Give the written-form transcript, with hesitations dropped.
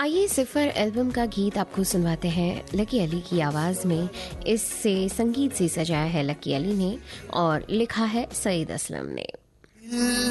आइए सिफर एल्बम का गीत आपको सुनवाते हैं लकी अली की आवाज में। इससे संगीत से सजाया है लकी अली ने और लिखा है सईद असलम ने।